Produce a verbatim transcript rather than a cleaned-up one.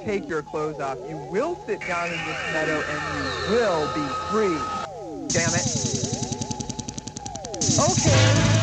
take your clothes off. You will sit down in this meadow and you will be free. Damn it. Okay.